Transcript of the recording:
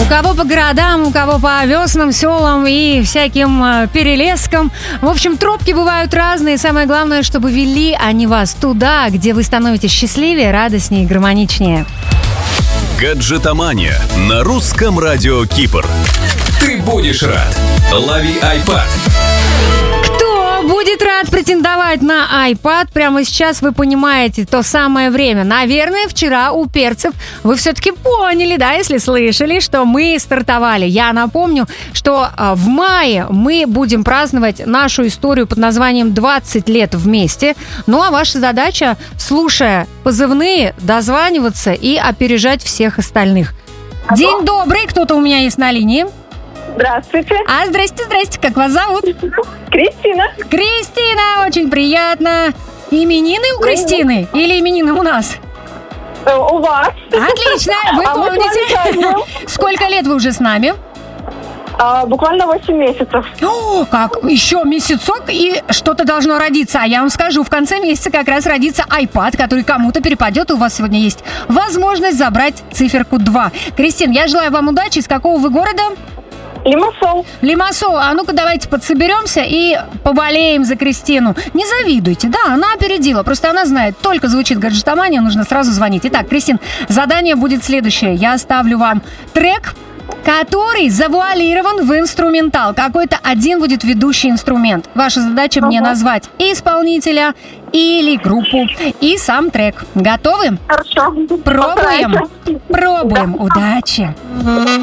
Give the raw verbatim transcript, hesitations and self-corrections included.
У кого по городам, у кого по веснам, селам и всяким э, перелескам. В общем, тропки бывают разные. Самое главное, чтобы вели они вас туда, где вы становитесь счастливее, радостнее и гармоничнее. Гаджетомания на русском радио Кипр. Ты будешь рад. Лови iPad. Будет рад претендовать на iPad. Прямо сейчас вы понимаете то самое время. Наверное, вчера у перцев вы все-таки поняли, да, если слышали, что мы стартовали. Я напомню, что в мае мы будем праздновать нашу историю под названием «двадцать лет вместе». Ну, а ваша задача, слушая позывные, дозваниваться и опережать всех остальных. День добрый, кто-то у меня есть на линии. Здравствуйте. А, здрасте, здрасте, как вас зовут? Кристина. Кристина, очень приятно. Именины у Кристины или именины у нас? У вас. Отлично, вы а помните. Сколько лет вы уже с нами? А, буквально восемь месяцев. О, как? Еще месяцок и что-то должно родиться. А я вам скажу, в конце месяца как раз родится iPad, который кому-то перепадет. И у вас сегодня есть возможность забрать циферку два. Кристин, я желаю вам удачи. Из какого вы города? Лимассол. Лимассол, а ну-ка давайте подсоберемся и поболеем за Кристину. Не завидуйте, да, она опередила, просто она знает, только звучит гаджетомания, нужно сразу звонить. Итак, Кристин, задание будет следующее. Я оставлю вам трек, который завуалирован в инструментал. Какой-то один будет ведущий инструмент. Ваша задача мне назвать и исполнителя, или группу, и сам трек. Готовы? Хорошо. Пробуем? Пробуем. Удачи.